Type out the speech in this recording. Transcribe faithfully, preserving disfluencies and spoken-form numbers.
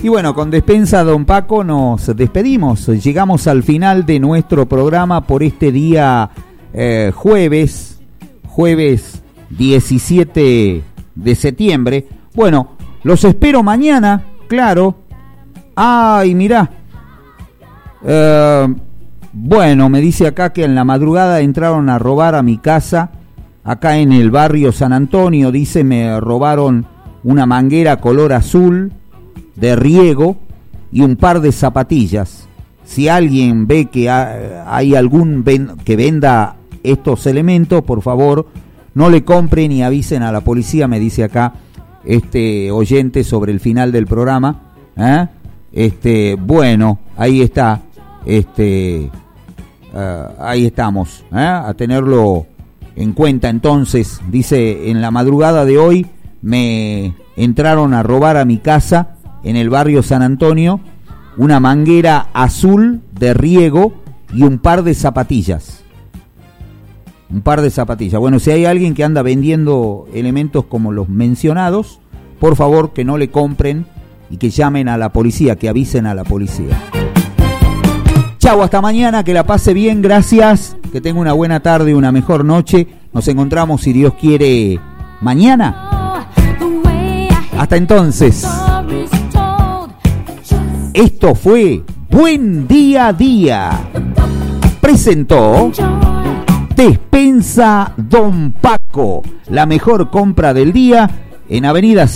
Y bueno, con Despensa Don Paco nos despedimos. Llegamos al final de nuestro programa por este día eh, jueves, jueves diecisiete de septiembre. Bueno, los espero mañana, claro. Ay, mirá. Eh, bueno, me dice acá que en la madrugada entraron a robar a mi casa, acá en el barrio San Antonio. Dice, me robaron una manguera color azul de riego y un par de zapatillas. Si alguien ve que hay algún ven, que venda estos elementos, por favor, no le compren y avisen a la policía, me dice acá este oyente sobre el final del programa. ¿Eh? Este, bueno, ahí está, este, uh, ahí estamos, ¿eh? A tenerlo en cuenta. Entonces, dice, en la madrugada de hoy me entraron a robar a mi casa en el barrio San Antonio una manguera azul de riego y un par de zapatillas. Un par de zapatillas. Bueno, si hay alguien que anda vendiendo elementos como los mencionados, por favor que no le compren y que llamen a la policía, que avisen a la policía. Chau, hasta mañana, que la pase bien, gracias, que tenga una buena tarde, una mejor noche. Nos encontramos, si Dios quiere, mañana. Hasta entonces. Esto fue Buen Día a Día. Presentó Despensa Don Paco, la mejor compra del día en Avenida